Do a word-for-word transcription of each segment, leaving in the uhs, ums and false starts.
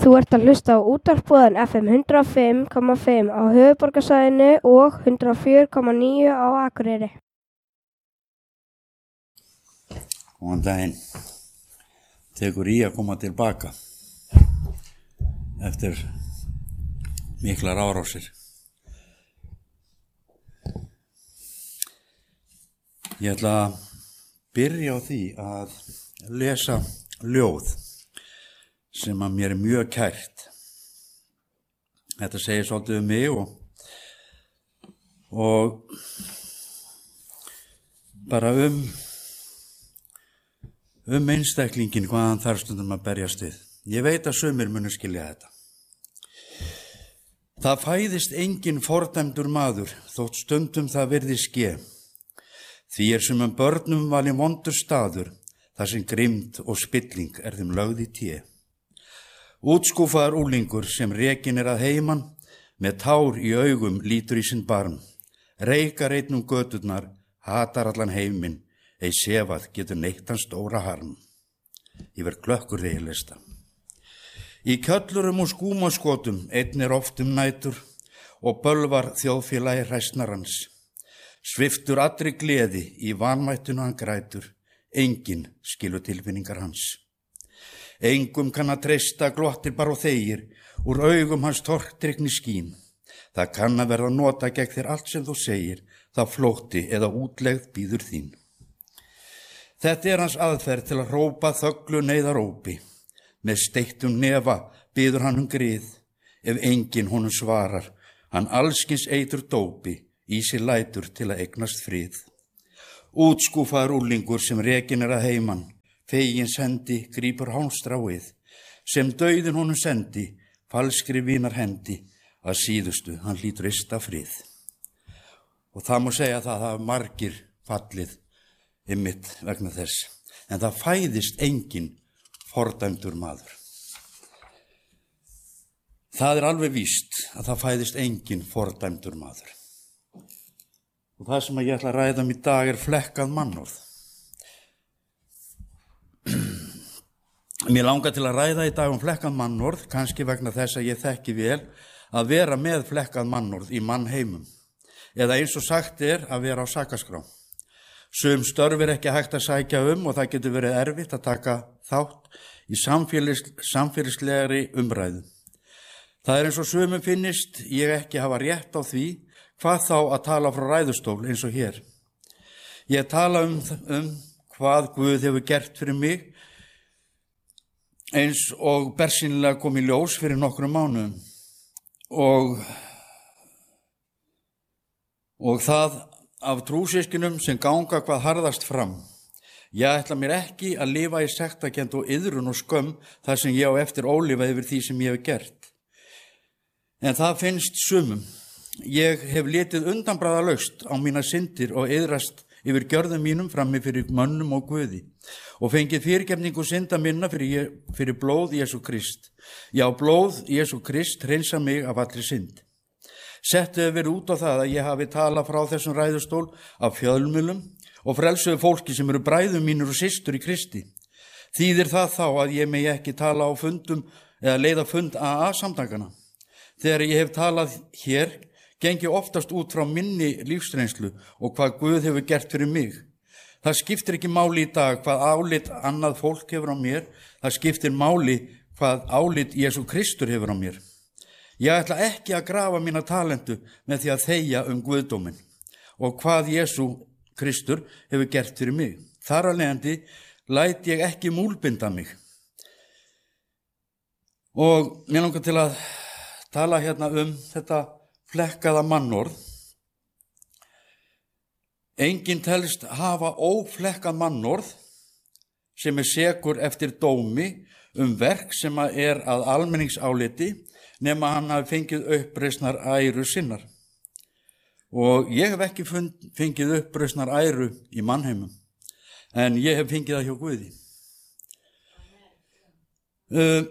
Þú ert að hlusta á útvarpsbúðan F M hundrað og fimm komma fimm á höfuðborgarsvæðinu og hundrað og fjögur komma níu á Akureyri. Góðan daginn. Tekur í að koma tilbaka eftir miklar árásir. Ég ætla að byrja á því að lesa ljóð sem að mér er mjög kært. Þetta segir svolítið um mig og, og bara um, um einstaklingin hvað hann þarf stundum að berjast við. Ég veit að sumir munu skilja þetta. Það fæðist engin fordæmdur maður, þótt stundum það virði ske. Því er sumum börnum valinn vondur staður, þar sem grimmd og spilling er þeim lögð í té. Útskúfaður úlingur sem rekin er að heiman, með tár í augum lítur í sinn barm. Reykar einn um göturnar, hatar allan heiminn, ei sefað getur neitt hans stóra harm. Ég verð glökkur þegar ég lesta. Í kjöllurum og skúmaskotum einn er oft um nætur og bölvar þjóðfélagi hræsnarans. Sviftur allri gleði í vanmættinu hann grætur, enginn skilur tilfinningar hans. Engum kann að treysta glottir bara og þegir, úr augum hans tortryggni skín. Það kann að verða nota gegn þér allt sem þú segir, það flótti eða útlegð býður þín. Þetta er hans aðferð til að hrópa þöglu neyðarópi. Með steiktum nefa býður hann um grið, ef enginn honum svarar, hann allskins eitur dópi, í sér lætur til að eignast frið. Útskúfaður úlingur sem rekin er að heiman, fegins hendi grípur hálmstráið, sem dauðin honum sendi, falskri vínar hendi, að síðustu hann hlýtur ysta frið. Og það má segja að það hafa margir fallið einmitt vegna þess, en það fæðist engin fordæmdur maður. Það er alveg víst að það fæðist engin fordæmdur maður. Og það sem ég ætla að ræða um í dag er flekkað mannorð. Mér langar til að ræða í dag um flekkað mannorð, kannski vegna þess að ég þekki vel að vera með flekkað mannorð í mannheimum, eða eins og sagt er að vera á sakaskrá. Sum störf er ekki hægt að sækja um og það getur verið erfitt að taka þátt í samfélags, samfélagslegri umræðu. Það er eins og sumum finnist ég ekki hafa rétt á því, hvað þá að tala frá ræðustól eins og hér. Ég tala um, um hvað Guð hefur gert fyrir mig, eins og bersýnilega kom í ljós fyrir nokkrum mánuðum. Og, og það af trúsyskinum sem ganga hvað harðast fram. Ég ætla mér ekki að lifa í sektarkennd og iðrun og skömm þar sem ég á eftir ólifað yfir því sem ég hef gert. En það finnst sumum. Ég hef litið undanbragðalaust á mína syndir og iðrast yfir gjörðum mínum frammi fyrir mönnum og Guði og fengið fyrirgefningu synda minna fyrir, fyrir blóð Jesú Krist. Já, blóð Jesú Krist hreinsa mig af allri synd. Settu hefur verið út á það að ég hafi talað frá þessum ræðustól af fjölmiðlum og frelsuðu fólki sem eru bræður mínur og systur í Kristi. Þýðir það þá að ég megi ekki tala á fundum eða leiða fund A A samtakana. Þegar ég hef talað hér, gengi oftast út frá minni lífsreynslu og hvað Guð hefur gert fyrir mig. Það skiptir ekki máli í dag hvað álit annað fólk hefur á mér, það skiptir máli hvað álit Jesú Kristur hefur á mér. Ég ætla ekki að grafa mína talentu með því að þegja um Guðdóminn og hvað Jesú Kristur hefur gert fyrir mig. Þar af leiðandi læt ég ekki múlbinda mig. Og mér langar til að tala hérna um þetta flekkaða mannorð. Enginn telst hafa óflekkað mannorð sem er sekur eftir dómi um verk sem er að almenningsáliti nema hann hafi fengið uppreisnar æru sinnar. Og ég hef ekki fund, fengið uppreisnar æru í mannheimum, en ég hef fengið það hjá Guði. Uh,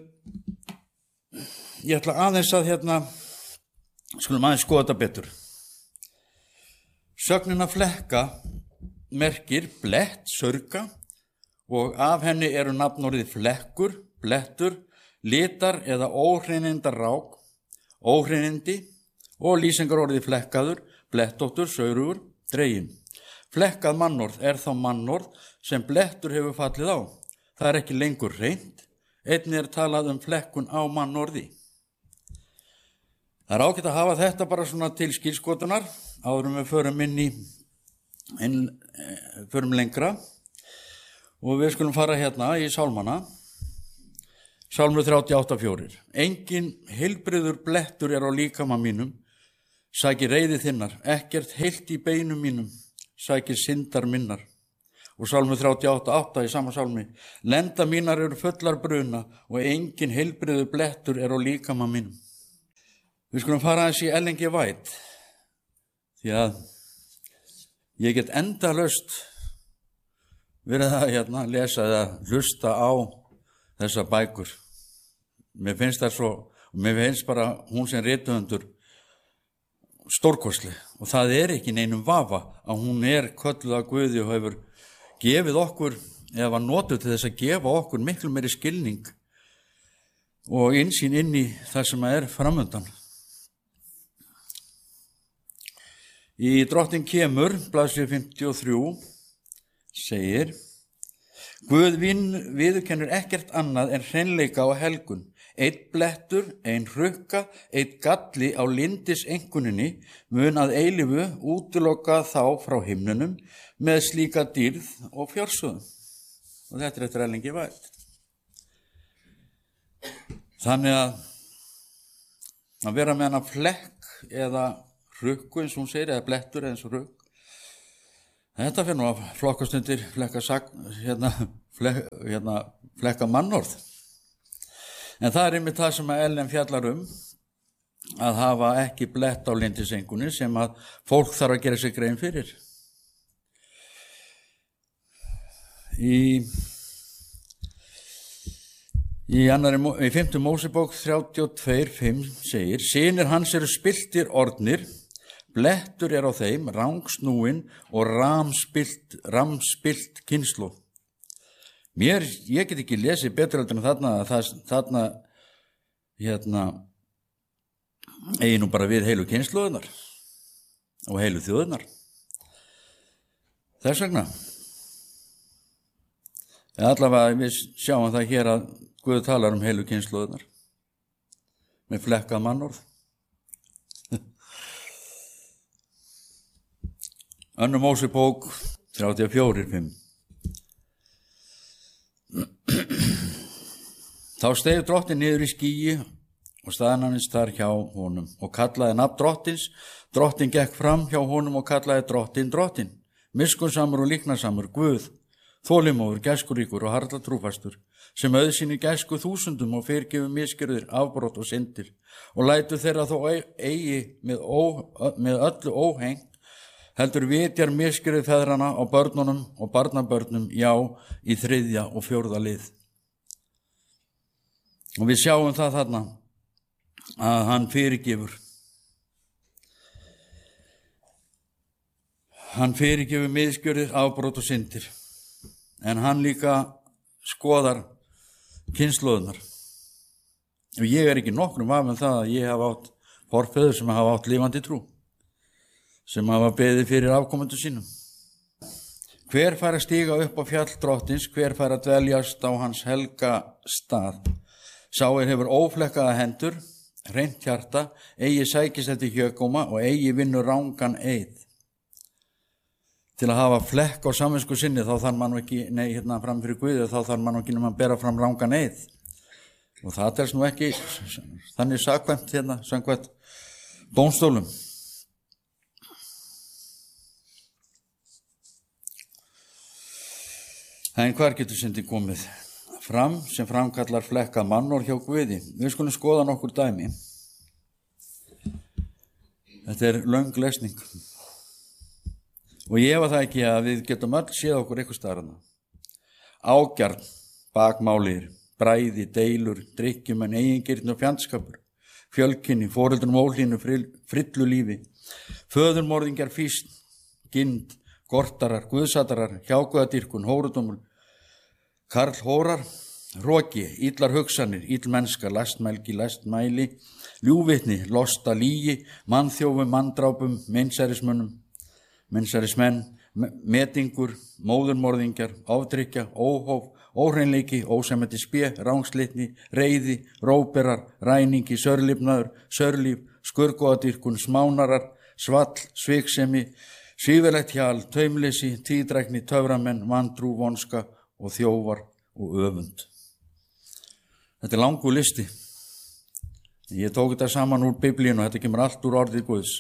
ég ætla aðeins að hérna skulum aðeins skoða þetta betur. Sögnin að flekka merkir blett, saurga og af henni eru nafnorðið flekkur, blettur, litar eða óhreinindar rák, óhreinindi og lýsingarorði flekkaður, blettóttur, saurugur, dregin. Flekkað mannorð er þá mannorð sem blettur hefur fallið á. Það er ekki lengur hreint, einnig er talað um flekkun á mannorði. Það er ágætt að hafa þetta bara svona til skírskotunar, áður en við förum inn í, inn, förum lengra. Og við skulum fara hérna í sálmana, sálmur þrjátíu og átta fjórir. Engin heilbrigður blettur er á líkama mínum, sækir reiði þinnar, ekkert heilt í beinum mínum, sækir syndar minnar. Og sálmur þrjátíu og átta átta í sama sálmi, lenda mínar eru fullar bruna og engin heilbrigður blettur er á líkama mínum. Við skulum fara aðeins í Ellen G. White, því að ég get endalaust verið að hérna, lesa eða hlusta á þessa bækur. Mér finnst það svo, og mér finnst bara hún sem rithöfundur stórkostleg, og það er ekki neinum vafa að hún er kölluð af Guði og hefur gefið okkur, eða var notuð til þess að gefa okkur miklu meiri skilning og innsýn inn í það sem er framöndan. Í Drottinn kemur, blaðsíðu fimmtíu og þrjú, segir: Guð viðurkennir ekkert annað en hreinleika og helgun. Einn blettur, ein hrukka, einn galli á lindiseinkunninni mun að eilífu útiloka þá frá himnunum með slíka dýrð og fjársöðum. Og þetta er eftir Ellen G. White. Þannig að að vera með hana flekk eða hrukku, eins og hún segir, eða blettur eins og hrukk, þetta fyrir nú að flokkast undir flekka, hérna, flek, hérna, flekka mannorð. En það er einmitt það sem að Ellen fjallar um, að hafa ekki blett á lindisengunni sem að fólk þarf að gera sig grein fyrir. Í, í, annari, í fimmtu Mósebók þrjátíu og tvö fimm segir: Synir hans eru spilltir orðnir, blettur er á þeim, rangsnúin og ramspilt, ramspilt kynslóð. Mér, ég get ekki lesið betur en þarna, það, þarna, hérna, eigi nú bara við heilu kynslóðunar og heilu þjóðunar. Þess vegna. Allavega við sjáum það hér að Guð talar um heilu kynslóðunar með flekkað mannorð. Önnur Mósebók þrjátíu og fjögur fimm. Þá steig drottinn niður í skýi og staðnæmist þar hjá honum og kallaði nafn drottins. Drottinn gekk fram hjá honum og kallaði drottinn drottinn, miskunnsamur og líknarsamur, Guð, þolinmóður, gæskuríkur og harla trúfastur, sem auðsýnir gæsku þúsundum og fyrirgefur misgjörðir, afbrot og syndir, og lætur þeirra þó eigi með, ó, með öllu óhengt, heldur vitjar misgjörðir feðrana á börnunum og barnabörnum, já, í þriðja og fjórða lið. Og við sjáum það þarna að hann fyrirgefur. Hann fyrirgefur misgjörðir, afbrot og syndir. En hann líka skoðar kynslóðunar. Og ég er ekki nokkrum af með það að ég hafa átt forfeður sem hafa átt lifandi trú, sem hafa beðið fyrir afkomendur sínum. Hver fær að stíga upp á fjall drottins, hver fær að dveljast á hans helga stað. Sá er hefur óflekkaða hendur, hreint hjarta, eigi sækist eftir hjökóma og eigi vinnur rangan eið. Til að hafa flekk á samvisku sinni þá þarf mann ekki, nei, hérna fram fyrir Guði, þá þarf mann ekki nema að bera fram rangan eið. Og það telst nú ekki þannig sakvæmt hérna, samkvæmt dómstólum. En hvar getur syndin komið fram sem framkallar flekkað mannorð hjá Guði? Við skulum skoða nokkur dæmi. Þetta er löng lesning. Og ég efa það ekki að við getum öll séð okkur eitthvað starfna. Ágjarn, bakmálir, bræði, deilur, drykkjumenn, eigingirni og fjandskapur, fjölkynni, foreldrum ólínu, frillu lífi, föðurmorðingjar, físn, gind, gortarar, guðsatarar, hjáguðadýrkun, hórudomur, karlhórar, hroki, illar hugsanir, illmennska, lastmælgi, lastmæli, ljúvitni, losta, lígi, mannþjófum, manndrápum, meinsærismönnum, meinsærismenn, metingur, móðurmorðingjar, ofdrykkja, óhóf, óhreinleiki, ósæmætti spé, rángslitni, reiði, róberar, ræningi, sörlifnaður, sörlíf, skurgóðadýrkun, smánarar, svall, sviksemi, svífilegt hjal, taumleysi, tíðdrækni, töframenn, vantrú, vonska og þjófar og öfund. Þetta er langur listi. Ég tók þetta saman úr Biblíun og þetta kemur allt úr orðið Guðs.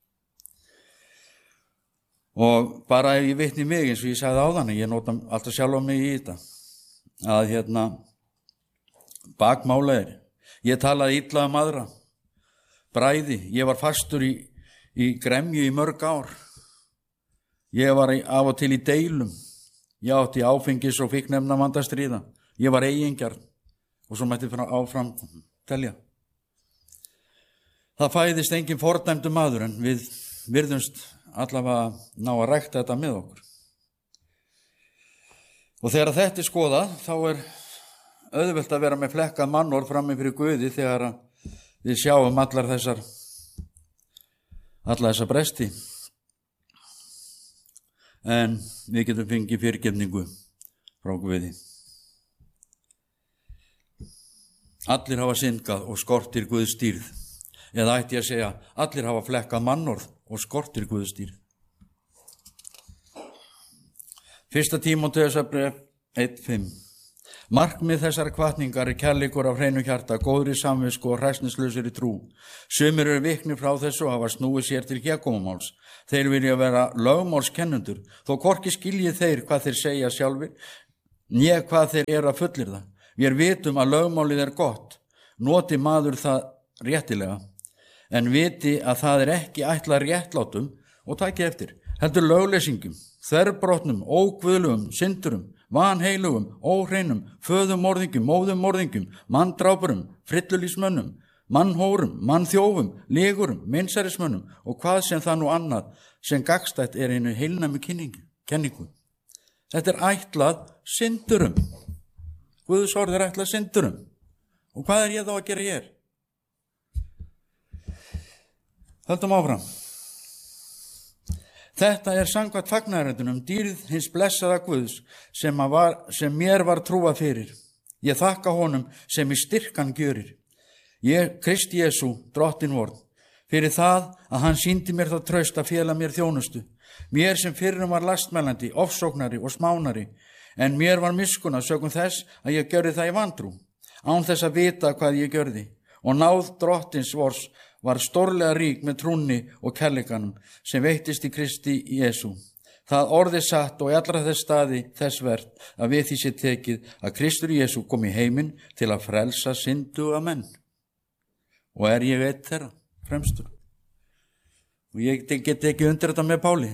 Og bara ef ég vitni mig, eins og ég sagði áðan, ég nota alltaf sjálf á mig í þetta, að hérna bakmála er, ég talaði illa um aðra, bræði, ég var fastur í, í gremju í mörg ár, ég var af og til í deilum, ég átti áfengis og fíknefna vanda stríða, ég var eigingjarn og svo mætti áfram telja. Það fæðist engin fordæmdu maður en við virðumst allavega ná að rækta þetta með okkur. Og þegar þetta er skoðað, þá er auðvelt að vera með flekkað mannorð frammi fyrir Guði þegar við sjáum allar þessar, allar þessar bresti. En við getum fengið fyrirgefningu frá Guði. Allir hafa syndgað og skortir Guðs dýrð. Eða ætti ég að segja, allir hafa flekkað mannorð og skortir Guðs dýrð. Fyrsta Tímóteusarbréf eitt fimm. Markmið þessar hvatningar er kærleikur af hreinu hjarta, góðri samvisku og hræsnislausri trú. Sumir eru viknir frá þessu og hafa snúið sér til hégómamáls. Þeir vilja vera lögmálskennendur, þó hvorki skilji þeir hvað þeir segja sjálfir, né hvað þeir eru að fullyrða. Við vitum að lögmálið er gott, noti maður það réttilega, en viti að það er ekki ætlað réttlátum og taki eftir, heldur lögleysingum, þverbrotnum, óguðlugum, syndurum, vanheilugum, óhreinum, föðumorðingum, móðumorðingum, manndrápurum, frillulísmönnum, mannhórum, mannþjófum, legurum, meinsærismönnum og hvað sem það nú annað sem gagnstætt er einu heilnæmi kenningu. Þetta er ætlað syndurum. Guðs orð er ætlað syndurum. Og hvað er ég þá að gera hér? Höldum áfram. Þetta er samkvæmt fagnaðarefndunum dýrð hins blessaða Guðs sem, var, sem mér var trúað fyrir. Ég þakka honum sem í styrkan gjörir. Ég, Krist Jesú, drottin vorn, fyrir það að hann sýndi mér það traust að fela mér þjónustu. Mér sem fyrrum var lastmælandi, ofsóknari og smánari, en mér var miskunnað sökum þess að ég gjörði það í vantrú, án þess að vita hvað ég gjörði. Og náð drottins vors var stórlega rík með trúnni og kærleikanum sem veittist í Kristi Jesú. Það orði satt og í allra þess staði þess vert að við því sé tekið að Kristur Jesú kom í heiminn til að frelsa synduga menn. Og er ég eitt þeirra, fremstur. Og ég get ekki undir þetta með Páli.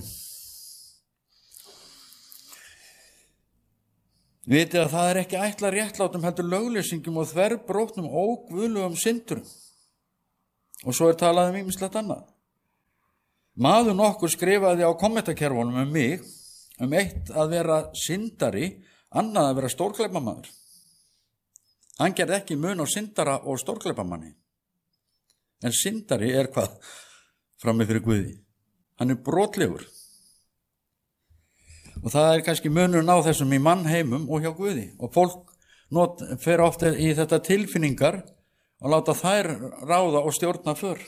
Vitið að það er ekki ætlað réttlátum heldur lögleysingum og þverbrótnum óguðlegum syndurum. Og svo er talað um ýmislegt annað. Maður nokkur skrifaði á kommentakerfunum um mig, um eitt að vera syndari, annað að vera stórglæpamaður. Hann gerði ekki mun á syndara og stórglæpamanni. En syndari er hvað? Frammi fyrir Guði. Hann er brotlegur. Og það er kannski munurinn á þessum í mannheimum og hjá Guði. Og fólk not, fer ofta í þetta tilfinningar og láta þær ráða og stjórna för.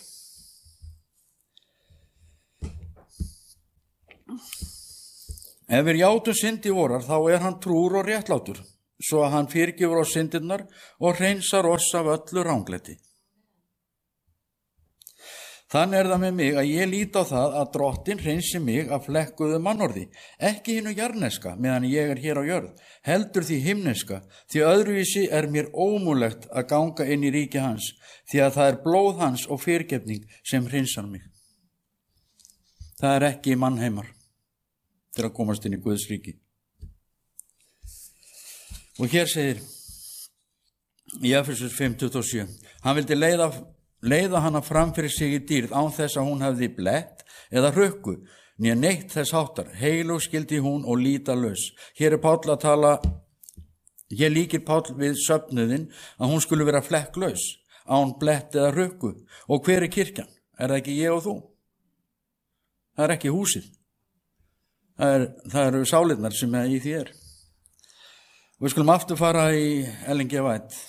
Ef við játum syndi vorar, þá er hann trúr og réttlátur, svo að hann fyrirgefur á syndirnar og hreinsar oss af öllu ranglæti. Þannig er það með mig að ég líti á það að drottin hreinsi mig af flekkuðu mannorði, ekki hinu jarneska meðan ég er hér á jörð, heldur því himneska, því öðruvísi er mér ómúlegt að ganga inn í ríki hans, því að það er blóð hans og fyrirgefning sem hreinsar mig. Það er ekki mannheimar til að komast inn í Guðs ríki. Og hér segir í Efesíus fimm tuttugu og sjö, hann vildi leiða leiða hana fram fyrir sig í dýrð án þess að hún hefði blett eða hrukku, né neitt þess háttar, heilug skildi hún og lítalaus. Hér er Páll að tala Hér líkir Páll við söfnuðin að hún skulle vera flekklaus, án blett eða rukku. Og hver er kirkjan? Er það ekki ég og þú? Það er ekki húsið. Það, er, það eru sálirnar sem er í því er. Og við skulum aftur fara í Ellen G. White.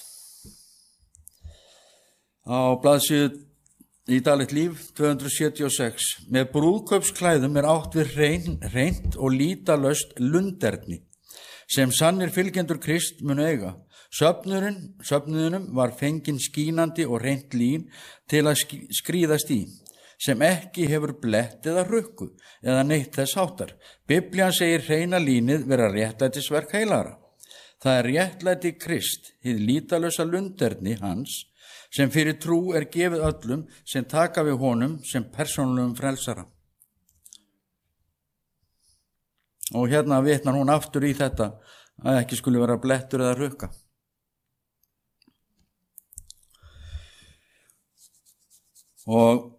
Á blaðsíðu í Daglegt líf tvö hundruð sjötíu og sex. Með brúðkaupsklæðum er átt við hrein, hreint og lítalaust lunderni, sem sannir fylgjendur Krist munu eiga. Söfnuðurinn, söfnuðunum var fengin skínandi og hreint lín til að skríðast í, sem ekki hefur blett eða rukku eða neitt þess háttar. Biblían segir hreina línið vera réttlætisverk heilagra. Það er réttlæti Krist, hið lítalösa lunderni hans, sem fyrir trú er gefið öllum sem taka við honum sem persónulegum frelsara. Og hérna vitnar hún aftur í þetta að ekki skuli vera blettur eða rukka. Og,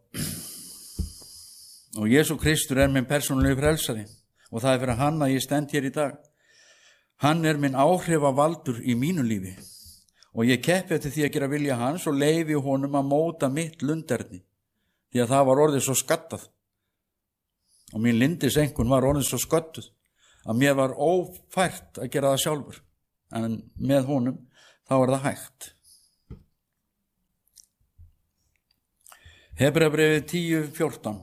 og Jesú Kristur er minn persónulegi frelsari og það er fyrir hann að ég stend hér í dag. Hann er minn áhrifavaldur í mínu lífi og ég keppi eftir því að gera vilja hans og leyfi honum að móta mitt lunderni, því að það var orðið svo skattað og mín lindisenkun var orðið svo sköttuð að mér var ófært að gera það sjálfur, en með honum þá er það hægt. Hebreabréfið tíu fjórtán.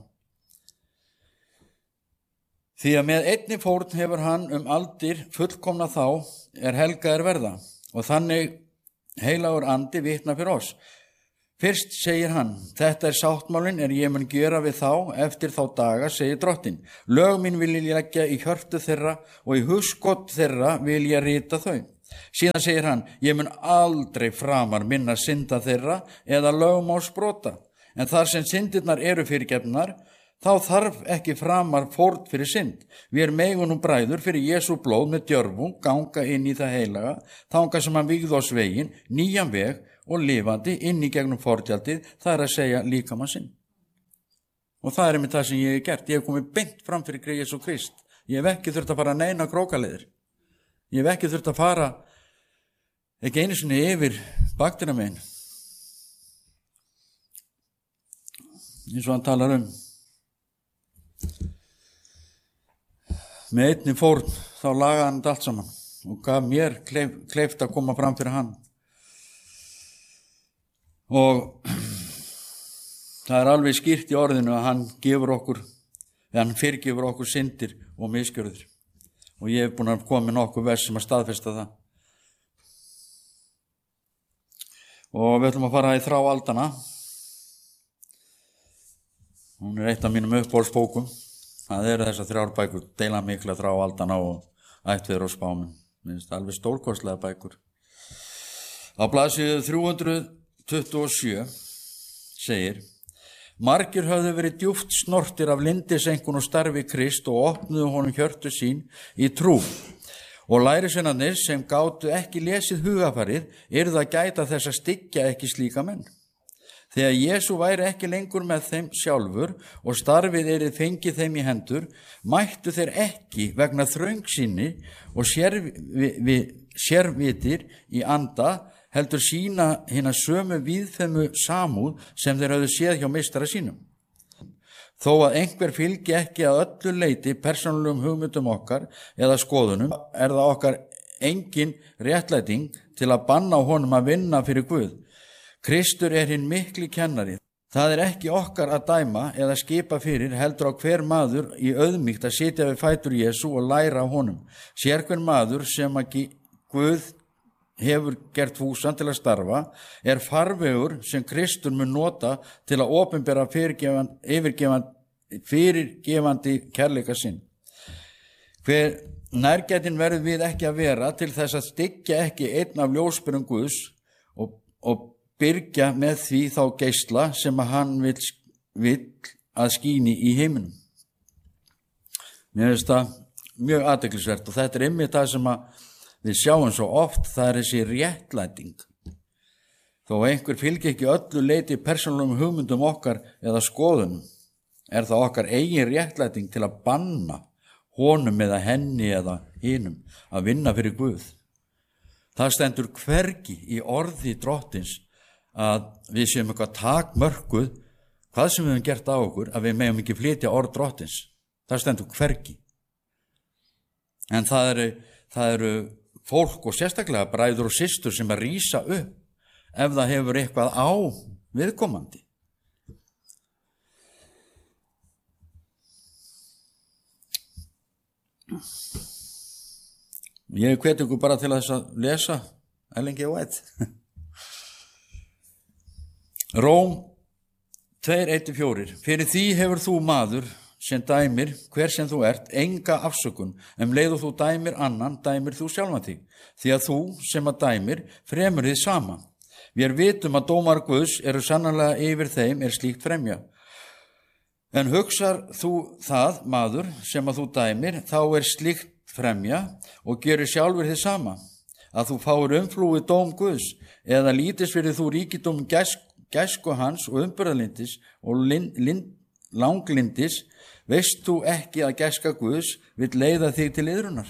Því að með einni fórn hefur hann um aldir fullkomna þá er helgaðir verða og þannig heilagur andi vitna fyrir oss. Fyrst segir hann, þetta er sáttmálinn er ég mun gera við þá eftir þá daga, segir drottinn. Lög mín vil ég leggja í hjörtu þeirra og í hugskot þeirra vil ég rita þau. Síðan segir hann, ég mun aldrei framar minna synda þeirra eða lögmálsbrota. En þar sem syndirnar eru fyrirgefnar, þá þarf ekki framar fórn fyrir synd. Við erum eigunum bræður fyrir Jesú blóð með djörfung, ganga inn í það heilaga, þangað sem hann vígði oss veginn, nýjan veg og lifandi inn í gegnum fortjaldið, það er að segja líkamann sinn. Og það er einmitt það sem ég hef gert. Ég hef komið beint fram fyrir Jesú Krist. Ég hef ekki þurft að fara að neina krókaleiðir. Ég hef ekki þurft að fara ekki einu sinni yfir baktina megin. Eins og hann talar um. Með einni fórn þá lagaði hann allt saman og gaf mér kleif, kleift að koma fram fyrir hann. Og það er alveg skýrt í orðinu að hann gefur okkur, eða hann fyrirgefur okkur syndir og misgjörðir. Og ég hef búin að koma með nokkuð vers sem að staðfesta það. Og við ætlum að fara í þrá aldana. Hún er eitt af mínum uppbólsbókum. Það eru þessar þrjár bækur, deila mikla þrá aldana og ættveður og spáminn. Minnst alveg stórkostlega bækur. Á blaðsíðu þrjú hundruð tuttugu og sjö segir, margir höfðu verið djúpt snortir af lindisenkun og starfi Krist og opnuðu honum hjörtu sín í trú. Og lærisveinarnir sem gátu ekki lesið hugafarið yrðu að gæta þess að styggja ekki slíka menn. Þegar Jesú væri ekki lengur með þeim sjálfur og starfið yrði fengið þeim í hendur, mættu þeir ekki vegna þröngsýni og sérvi, sérvitir í anda heldur sína hina sömu víðfemu samúð sem þeir höfðu séð hjá meistara sínum. Þó að einhver fylgi ekki að öllu leyti persónulegum hugmyndum okkar eða skoðunum, er það okkar engin réttlæting til að banna honum að vinna fyrir Guð. Kristur er hinn mikli kennari. Það er ekki okkar að dæma eða skipa fyrir, heldur á hver maður í auðmýkt að sitja við fætur Jesú og læra á honum. Sér hver maður sem að Guð hefur gert fúsan til að starfa, er farvegur sem Kristur mun nota til að opinbera fyrirgefandi, fyrirgefandi kærleika sinn. Hver nærgætin verður við ekki að vera til þess að styggja ekki einn af ljósberum Guðs og, og byrgja með því þá geisla sem að hann vill, vill að skíni í heiminum. Mér finnst það mjög athyglisvert og þetta er einmitt það sem að við sjáum svo oft, það er þessi réttlæting. Þó einhver fylgir ekki öllu leyti persónulegum hugmyndum okkar eða skoðunum, er það okkar eigin réttlæting til að banna honum eða henni eða hinum að vinna fyrir Guð. Það stendur hvergi í orði Drottins að við séum eitthvað takmörkuð, hvað sem við höfum gert á okkur, að við megum ekki flytja orð Drottins. Það stendur hvergi. En það eru, það eru fólk og sérstaklega bræður og systur sem að rísa upp ef það hefur eitthvað á viðkomandi. Ég hvet ykkur bara til þess að lesa Ellen G. White. Róm tveir eitt til fjögur. Fyrir því hefur þú maður sem dæmir, hver sem þú ert, enga afsökun, um leið og þú dæmir annan, dæmir þú sjálfan þig, því að þú sem að dæmir fremur þið sama. Við vitum að dómar Guðs eru sannarlega yfir þeim er slíkt fremja. En hugsar þú það, maður, sem að þú dæmir, þá er slíkt fremja og gerir sjálfur þið sama, að þú fáir umflúið dóm Guðs, eða lítist fyrir þú ríkidóm gæsk, gæsku hans og umburðarlindis og lind, lind, langlindis, veist þú ekki að gæska Guðs vill leiða þig til iðrunar?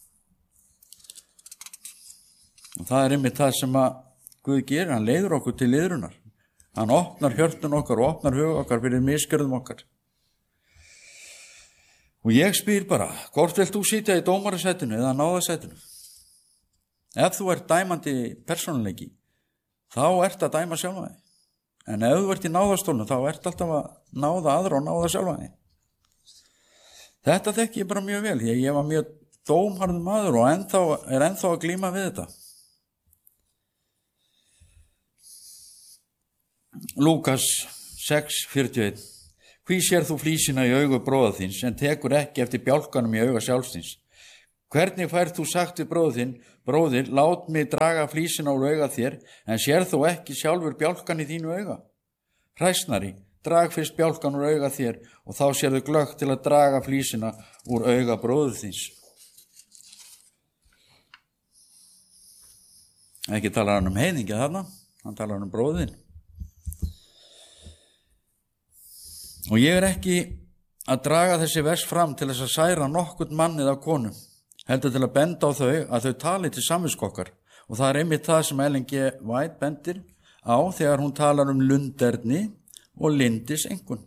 Og það er einmitt það sem að Guð gerir, hann leiður okkur til iðrunar. Hann opnar hjörtun okkar og opnar hug okkar fyrir misgjörðum okkar. Og ég spyr bara, hvort vilt þú sitja í dómarasætinu eða náðasætinu? Ef þú ert dæmandi persónuleiki, þá ert að dæma sjálfa þig. En ef þú ert í náðastólnum, þá ert alltaf að náða aðra og náða sjálfa þig. Þetta þekki ég bara mjög vel, ég, ég var mjög dómharður maður og ennþá, er ennþá að glíma við þetta. Lúkas sex fjörutíu og eitt. Hví sér þú flísina í augu bróða þíns, en tekur ekki eftir bjálkanum í auga sjálfsins? Hvernig fær þú sagt við bróður þinn, bróðir, lát mig draga flísina úr auga þér, en sér þú ekki sjálfur bjálkan í þínu auga? Hræsnari, drag fyrst bjálkan úr auga þér, og þá sérðu glöggt til að draga flísina úr auga bróður þíns. Ekki talar hann um heiðingja þarna, hann talar um bróðin. Og ég er ekki að draga þessi vers fram til þess að særa nokkurt mann eða konu, heldur til að benda á þau að þau tali til samviskokkar. Og það er einmitt það sem Ellen G. White bendir á þegar hún talar um lunderni og lindis einhvern.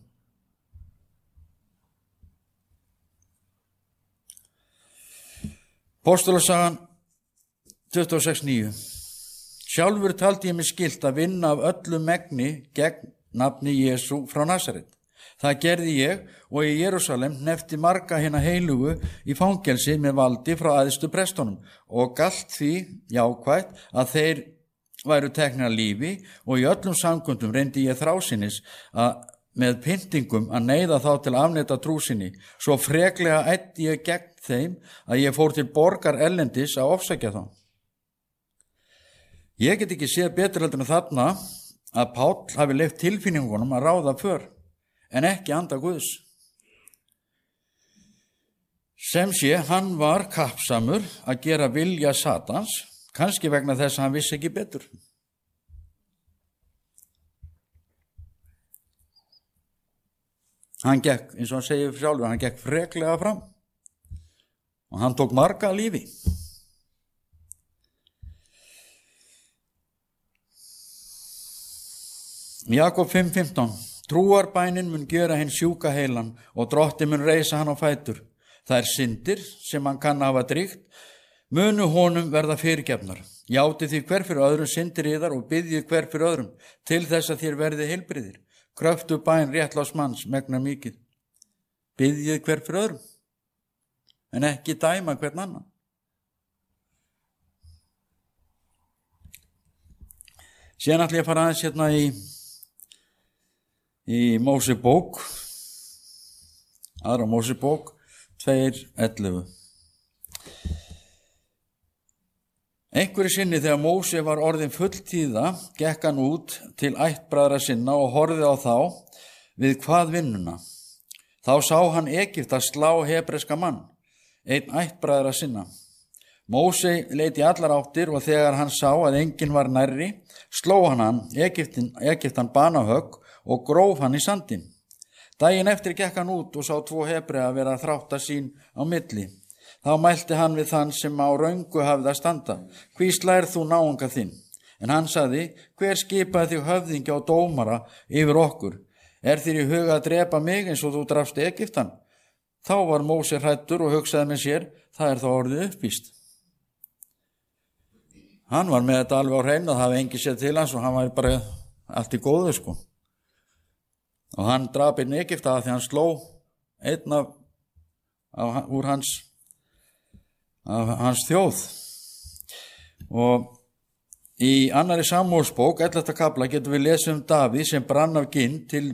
Postulasagan tuttugu og sex níu. Sjálfur taldi ég mig skylt að vinna af öllu megni gegn nafni Jesú frá Nasaret. Það gerði ég og í Jerúsalem hnefti marga hina heilugu í fangelsi með valdi frá æðstu prestunum og galt því jákvætt að þeir væru teknir að lífi, og í öllum samkundum reyndi ég þrásinnis að með pyntingum að neyða þá til að afneita trú sinni. Svo freklega ætti ég gegn þeim að ég fór til borgar erlendis að ofsækja þá. Ég get ekki séð betur heldur en þarna að Páll hafi leyft tilfinningunum að ráða för, en ekki anda Guðs. Sem sé, hann var kappsamur að gera vilja Satans, kannski vegna þess að hann vissi ekki betur. Hann gekk, eins og hann segir sjálfur, hann gekk freklega fram og hann tók marga lífi. Jakob fimm fimmtán. Trúarbænin mun gjöra hinn sjúka heilan og Drotti mun reisa hann á fætur. Það er syndir sem hann kann hafa dríkt, munu honum verða fyrirgefnar. Játið því hver fyrir öðrum syndir yðar og biðjið hver fyrir öðrum, til þess að þér verði heilbrigðir. Kröftu bæn réttláts manns megnar mikið. Biðjið hver fyrir öðrum, en ekki dæma hvern annan. Síðan ætla ég að fara aðeins hérna í í Mósebók, aðra Mósebók tvö ellefu. Einhverju sinni þegar Móse var orðin fulltíða, gekk hann út til ættbræðra sinna og horfði á þá við hvað vinnuna. Þá sá hann Egypt að slá hebreska mann, einn ættbræðra sinna. Móse leit í allar áttir og þegar hann sá að enginn var nærri, sló hann hann, Egyptin, Egyptan banahögg og gróf hann í sandinn. Daginn eftir gekk hann út og sá tvo hebrea vera að þrátta sín á milli. Þá mælti hann við þann sem á röngu hafði að standa. Hví slær þú náunga þinn? En hann sagði, hver skipaði þig höfðingja og dómara yfir okkur? Er þér í huga að drepa mig eins og þú drafst Egyptan? Þá var Móse hræddur og hugsaði með sér, það er þá orðið uppvíst. Hann var með þetta alveg á hreinu, það hafi engi sér til hans og hann var bara allt í góðu, sko. Og hann drap einn Egypta því hann sló einn af, af úr hans, af hans þjóð. Og í annarri Samúelsbók, ellefta kafla, getum við lesið um Davíð sem brann af ginn til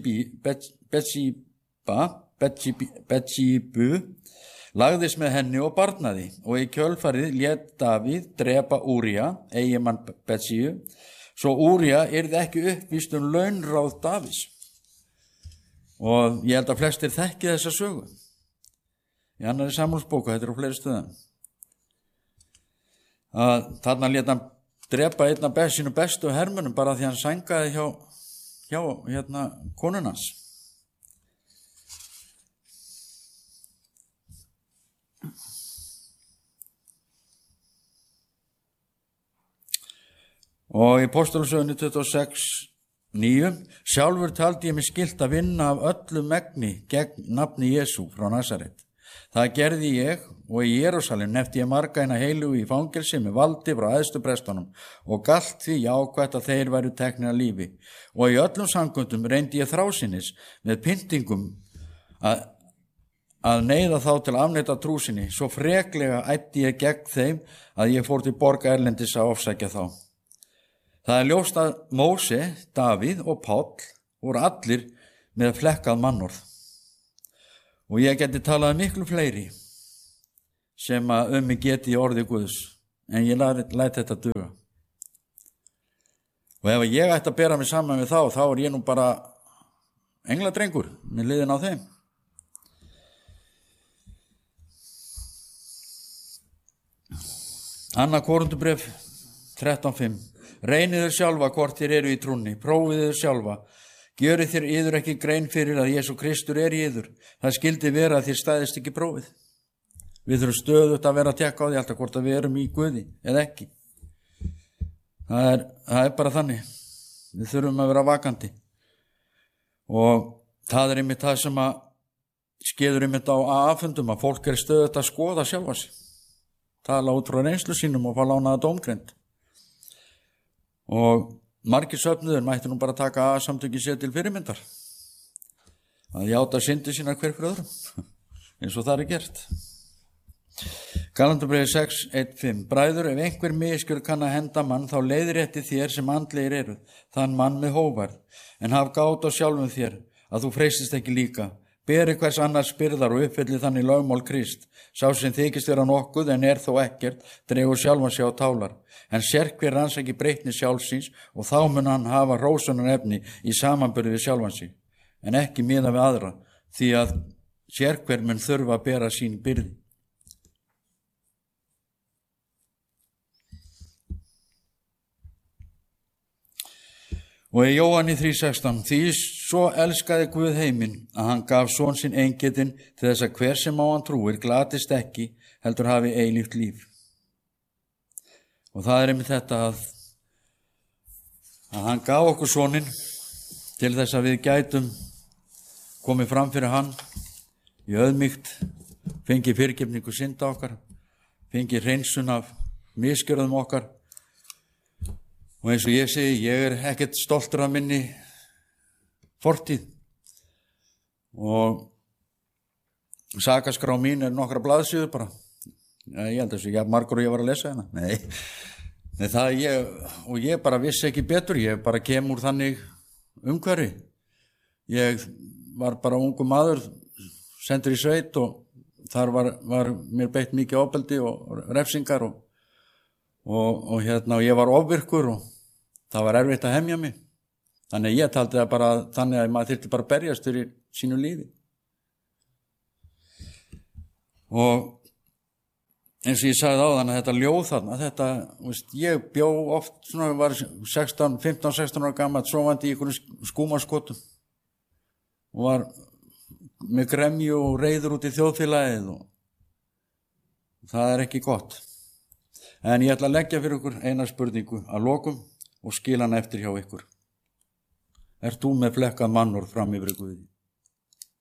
Betsíbu, lagðist með henni og barnaði, og í kjölfarið lét Davíð drepa Úría, eiginmann Betsíu, svo Úría yrði ekki uppvíst um launráð Davíðs. Og ég held að flestir þekki þessa sögu. Í annarri Samúelsbók, þetta er á fleiri stöðum. Að þarna lét hann drepa einn af sínu bestu hermönum bara því hann sængaði hjá, hjá hérna, konunans. Og í Póstólasögunni tuttugu og sex níu, sjálfur taldi ég mig skylt að vinna af öllu megni gegn nafni Jesú frá Nasaret. Það gerði ég, og í Jerúsalem nefndi ég marga hina heilugu í fangelsi með valdi frá æðstu prestunum og galt því jákvætt að þeir væru teknir að lífi. Og í öllum samkundum reyndi ég þrásinnis með pyntingum að, að neyða þá til að afneita trúsinni, svo freklega ætti ég gegn þeim að ég fór til borga erlendis að ofsækja þá. Það er ljóst að Móse, Davíð og Páll voru allir með flekkað mannorð. Og ég geti talað miklu fleiri sem að um mig geti í orði Guðs, en ég læt, læt þetta duga. Og ef ég ætti að bera mig saman við þá, þá er ég nú bara engladrengur með liðin á þeim. Annað Korintubréf þrettán fimm. Reynið þér sjálfa hvort þér eru í trúnni, prófið þér sjálfa. Gjörið þér yður ekki grein fyrir að Jesú Kristur er í yður. Það skildi vera að þér stæðist ekki prófið. Við þurfum stöðugt að vera að tekka á því alltaf hvort að við erum í Guði eða ekki. Það er, það er bara þannig. Við þurfum að vera vakandi. Og það er einmitt það sem að skeður einmitt á aðfundum að fólk er stöðugt að skoða sjálfa sig. Tala út frá reynslu sínum og fá lánaða dómgreind. Og margir söfnuður mætti nú bara taka að samtökin sér til fyrirmyndar. Að játa syndi sína hver fyrir öðrum, eins og það er gert. Galatarbréfið sex eitt fimm. Bræður, ef einhver misgjörð kann að henda mann, þá leiðrétti þér sem andlegir eru, þann mann með hógværð, en haf gát á sjálfum þér, að þú freystist ekki líka. Beri hvers annars byrðar og uppfylli þannig lögmál Krist. Sá sem þykist vera nokkuð en er þó ekkert, dregur sjálfan sig á tálar. En sérk hver rannsaki breytni sjálfsins og þá mun hann hafa hrósunar efni í samanburði við sjálfan sig, en ekki miða við aðra, því að sérk hver mun þurfa að bera sín byrði. Og í Jóhanni þrjú sextán, því svo elskaði Guð heiminn að hann gaf son sinn eingetinn til þess að hver sem á hann trúir glatist ekki, heldur hafi eilíft líf. Og það er einmitt þetta að, að hann gaf okkur soninn til þess að við gætum komið fram fyrir hann í auðmýkt, fengið fyrirgefningu synda okkar, fengið hreinsun af misgjörðum okkar. Og eins og ég segi, ég er ekkert stoltur af minni fortíð. Og sakaskrá mín er nokkra blaðsíður bara. Ja, ég held að þessu, já, margur og ég var að lesa hérna. Nei, Nei það er ég, og ég bara vissi ekki betur, ég bara kem úr þannig umhverfi. Ég var bara ungu maður, sendur í sveit og þar var, var mér beitt mikið ofbeldi og refsingar og Og, og hérna, og ég var ofvirkur og það var erfitt að hemja mig. Þannig ég taldi það bara þannig að maður þyrfti bara að berjast fyrir sínu lífi. Og eins og ég sagði áðan að þetta ljóð þarna, þetta, veist, ég bjó oft, svona, var sextán, fimmtán, sextán ára gamall, sofandi í einhverjum skúmaskotum og var með gremju og reiður út í þjóðfélagið og Það er ekki gott. En ég ætla að leggja fyrir ykkur eina spurningu að lokum og skila hann eftir hjá ykkur. Ert þú með flekkað mannorð fram yfir Guði?